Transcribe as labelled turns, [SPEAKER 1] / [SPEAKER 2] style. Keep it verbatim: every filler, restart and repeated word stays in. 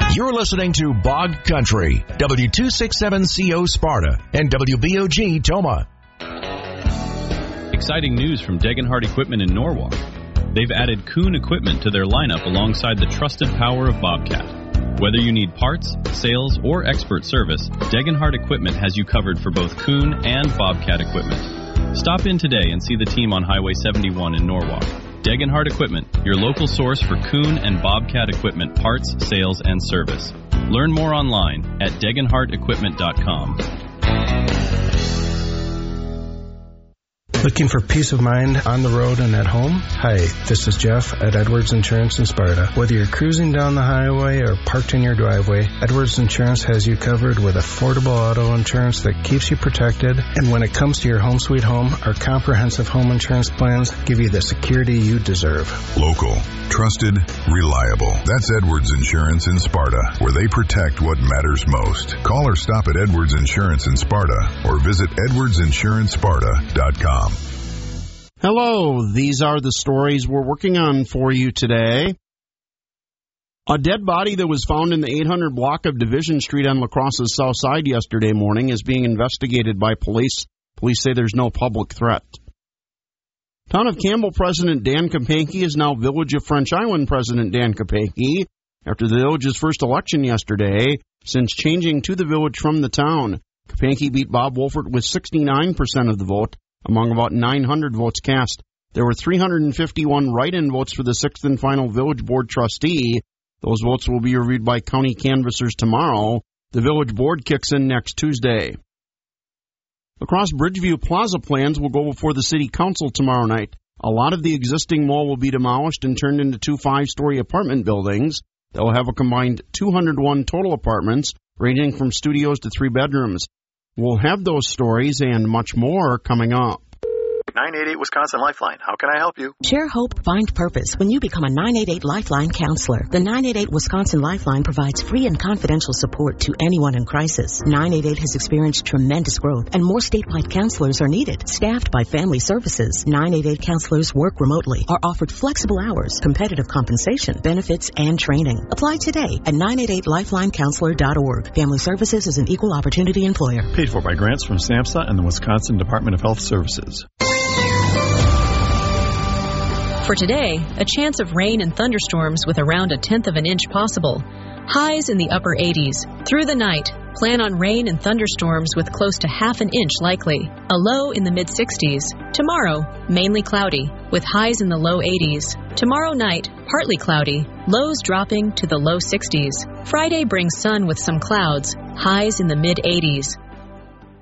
[SPEAKER 1] You're listening to Bog Country, W two sixty-seven C O Sparta and W B O G Toma.
[SPEAKER 2] Exciting news from Degenhardt Equipment in Norwalk. They've added Kuhn equipment to their lineup alongside the trusted power of Bobcat. Whether you need parts, sales, or expert service, Degenhardt Equipment has you covered for both Kuhn and Bobcat equipment. Stop in today and see the team on Highway seventy-one in Norwalk. Degenhardt Equipment, your local source for Kuhn and Bobcat equipment parts, sales, and service. Learn more online at degenhardt equipment dot com.
[SPEAKER 3] Looking for peace of mind on the road and at home? Hi, this is Jeff at Edwards Insurance in Sparta. Whether you're cruising down the highway or parked in your driveway, Edwards Insurance has you covered with affordable auto insurance that keeps you protected. And when it comes to your home sweet home, our comprehensive home insurance plans give you the security you deserve.
[SPEAKER 4] Local, trusted, reliable. That's Edwards Insurance in Sparta, where they protect what matters most. Call or stop at Edwards Insurance in Sparta or visit edwards insurance sparta dot com.
[SPEAKER 5] Hello, these are the stories we're working on for you today. A dead body that was found in the eight hundred block of Division Street on La Crosse's south side yesterday morning is being investigated by police. Police say there's no public threat. Town of Campbell President Dan Kapanke is now Village of French Island President Dan Kapanke after the village's first election yesterday since changing to the village from the town. Kapanke beat Bob Wolfert with sixty-nine percent of the vote among about nine hundred votes cast. There were three hundred fifty-one write-in votes for the sixth and final village board trustee. Those votes will be reviewed by county canvassers tomorrow. The village board kicks in next Tuesday. La Crosse Bridgeview Plaza plans will go before the city council tomorrow night. A lot of the existing mall will be demolished and turned into two five-story apartment buildings. They'll have a combined two hundred one total apartments, ranging from studios to three bedrooms. We'll have those stories and much more coming up.
[SPEAKER 6] nine eight eight Wisconsin Lifeline. How can I help you?
[SPEAKER 7] Share hope, find purpose when you become a nine eight eight Lifeline counselor. The nine eight eight Wisconsin Lifeline provides free and confidential support to anyone in crisis. nine eight eight has experienced tremendous growth, and more statewide counselors are needed. Staffed by Family Services, nine eight eight counselors work remotely, are offered flexible hours, competitive compensation, benefits, and training. Apply today at nine eight eight lifeline counselor dot org. Family Services is an equal opportunity employer.
[SPEAKER 8] Paid for by grants from SAMHSA and the Wisconsin Department of Health Services.
[SPEAKER 9] For today, a chance of rain and thunderstorms with around a tenth of an inch possible. Highs in the upper eighties. Through the night, plan on rain and thunderstorms with close to half an inch likely. A low in the mid-sixties. Tomorrow, mainly cloudy, with highs in the low eighties. Tomorrow night, partly cloudy, lows dropping to the low sixties. Friday brings sun with some clouds, highs in the mid-eighties.